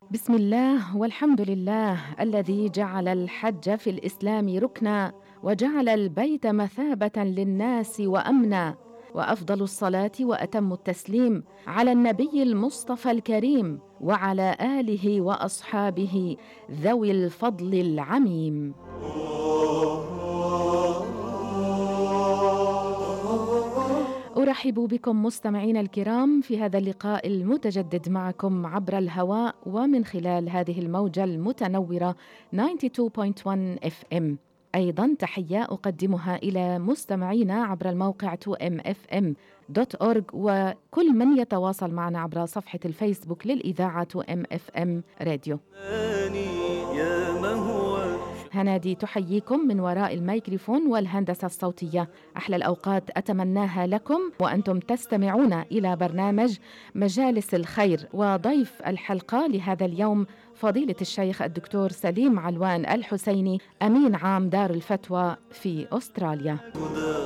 بسم الله والحمد لله الذي جعل الحج في الإسلام ركنا وجعل البيت مثابة للناس وأمنا. وأفضل الصلاة وأتم التسليم على النبي المصطفى الكريم وعلى آله وأصحابه ذوي الفضل العميم. أرحب بكم مستمعين الكرام في هذا اللقاء المتجدد معكم عبر الهواء ومن خلال هذه الموجة المتنورة 92.1 FM. أيضا تحية أقدمها إلى مستمعينا عبر الموقع 2mfm.org وكل من يتواصل معنا عبر صفحة الفيسبوك للإذاعة 2MFM راديو. هنادي تحييكم من وراء الميكروفون والهندسة الصوتية. أحلى الأوقات أتمناها لكم وأنتم تستمعون إلى برنامج مجالس الخير، وضيف الحلقة لهذا اليوم فضيلة الشيخ الدكتور سليم علوان الحسيني، أمين عام دار الفتوى في أستراليا.